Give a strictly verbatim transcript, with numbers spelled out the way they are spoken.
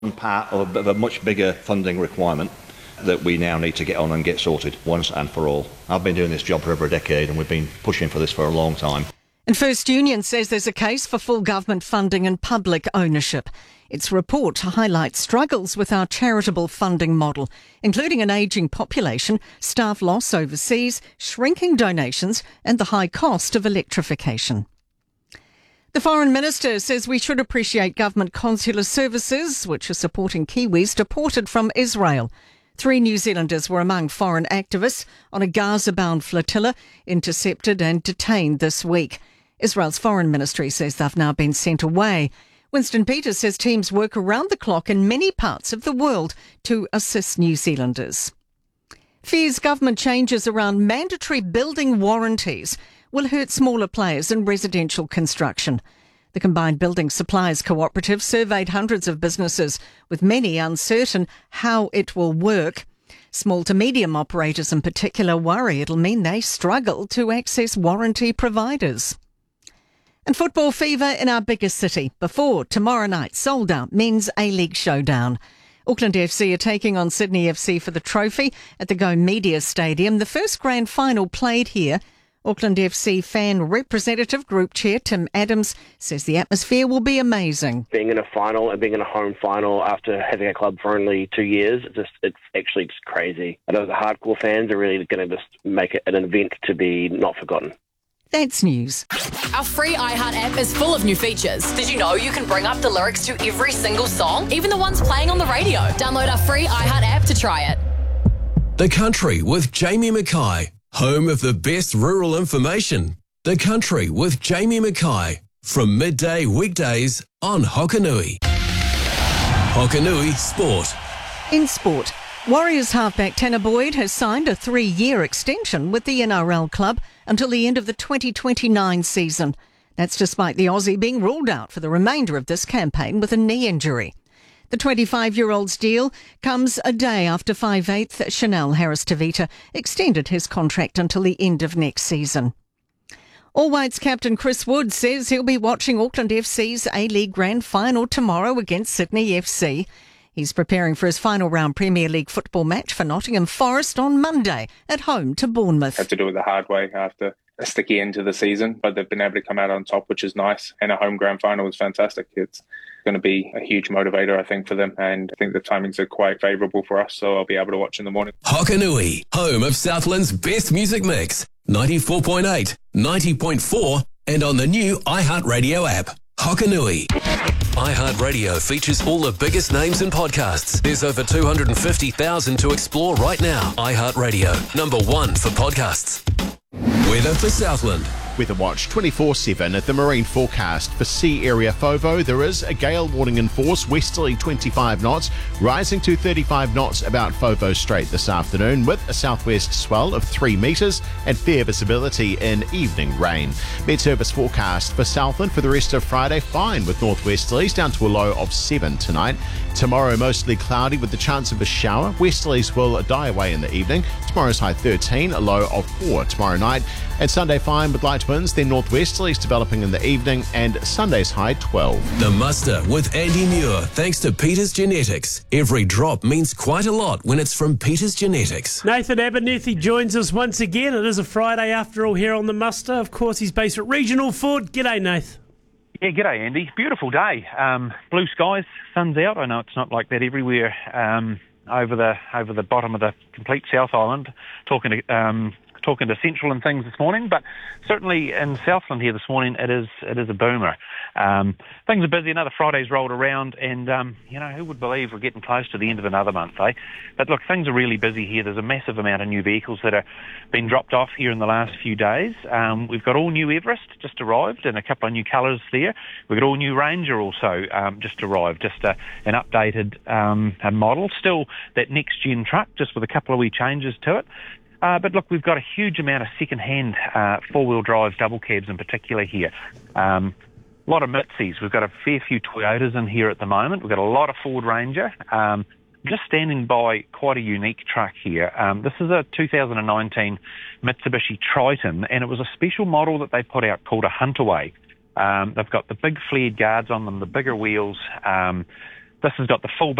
part of a much bigger funding requirement that we now need to get on and get sorted once and for all. I've been doing this job for over a decade and we've been pushing for this for a long time. And First Union says there's a case for full government funding and public ownership. Its report highlights struggles with our charitable funding model, including an ageing population, staff loss overseas, shrinking donations and the high cost of electrification. The Foreign Minister says we should appreciate government consular services, which are supporting Kiwis deported from Israel. Three New Zealanders were among foreign activists on a Gaza-bound flotilla, intercepted and detained this week. Israel's Foreign Ministry says they've now been sent away. Winston Peters says teams work around the clock in many parts of the world to assist New Zealanders. Fears government changes around mandatory building warranties will hurt smaller players in residential construction. The Combined Building Suppliers Cooperative surveyed hundreds of businesses, with many uncertain how it will work. Small to medium operators in particular worry it'll mean they struggle to access warranty providers. And football fever in our biggest city before tomorrow night's sold-out Men's A-League showdown. Auckland F C are taking on Sydney F C for the trophy at the Go Media Stadium. The first grand final played here. Auckland F C fan representative group chair Tim Adams says the atmosphere will be amazing. Being in a final and being in a home final after having a club for only two years, it's, just, it's actually just crazy. I know the hardcore fans are really going to just make it an event to be not forgotten. That's news. Our free iHeart app is full of new features. Did you know you can bring up the lyrics to every single song, even the ones playing on the radio? Download our free iHeart app to try it. The Country with Jamie Mackay. Home of the best rural information. The Country with Jamie Mackay. From midday weekdays on Hokanui. Hokanui Sport. In sport, Warriors halfback Tanner Boyd has signed a three-year extension with the N R L club until the end of the twenty twenty-nine season. That's despite the Aussie being ruled out for the remainder of this campaign with a knee injury. The twenty-five-year-old's deal comes a day after five-eighth Chanel Harris-Tavita extended his contract until the end of next season. All Whites captain Chris Wood says he'll be watching Auckland F C's A-League Grand Final tomorrow against Sydney F C. He's preparing for his final round Premier League football match for Nottingham Forest on Monday at home to Bournemouth. Had to do it the hard way after a sticky end to the season, but they've been able to come out on top, which is nice. And a home grand final is fantastic. It's going to be a huge motivator, I think, for them. And I think the timings are quite favourable for us, so I'll be able to watch in the morning. Hokanui, home of Southland's best music mix. ninety-four point eight, ninety point four, and on the new iHeartRadio app. Hokanui. iHeartRadio features all the biggest names and podcasts. There's over two hundred fifty thousand to explore right now. iHeartRadio, number one for podcasts. Weather for Southland. Weather Watch twenty-four seven at the marine forecast. For sea area FOVO, there is a gale warning in force, westerly twenty-five knots, rising to thirty-five knots about FOVO Strait this afternoon, with a southwest swell of three metres and fair visibility in evening rain. Met Service forecast for Southland for the rest of Friday, fine with northwesterlies down to a low of seven tonight. Tomorrow mostly cloudy with the chance of a shower. Westerlies will die away in the evening. Tomorrow's high thirteen, a low of four tomorrow night. And Sunday fine with light winds, then northwesterlies developing in the evening, and Sunday's high twelve. The Muster with Andy Muir, thanks to Peters Genetics. Every drop means quite a lot when it's from Peters Genetics. Nathan Abernethy joins us once again. It is a Friday after all here on the Muster. Of course, he's based at Regional Ford. G'day, Nath. Yeah, g'day, Andy. Beautiful day. Um, blue skies, sun's out. I know it's not like that everywhere um, over the over the bottom of the complete South Island. Talking to um, talking to Central and things this morning, but certainly in Southland here this morning, it is it is a boomer. Um, things are busy. Another Friday's rolled around, and um, you know, who would believe we're getting close to the end of another month, eh? But look, things are really busy here. There's a massive amount of new vehicles that are been dropped off here in the last few days. Um, we've got all new Everest just arrived, and a couple of new colours there. We've got all new Ranger also um, just arrived, just a, an updated um, a model. Still that next gen truck, just with a couple of wee changes to it. Uh, but look, we've got a huge amount of second-hand uh, four-wheel drive double cabs in particular here. Um, a lot of Mitsubishis. We've got a fair few Toyotas in here at the moment. We've got a lot of Ford Ranger. Um, just standing by quite a unique truck here. Um, this is a two thousand nineteen Mitsubishi Triton, and it was a special model that they put out called a Huntaway. Um, they've got the big flared guards on them, the bigger wheels, um, This has got the full